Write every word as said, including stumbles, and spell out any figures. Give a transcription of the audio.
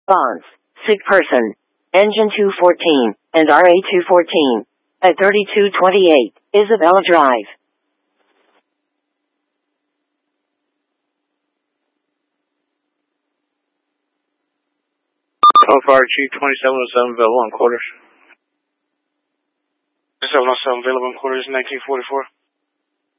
Bonds, sick person, engine two fourteen, and R A two fourteen, at thirty-two twenty-eight, Isabella Drive. Call Fire Chief twenty-seven oh seven, available on quarters. twenty-seven oh seven, available on quarters, nineteen forty-four.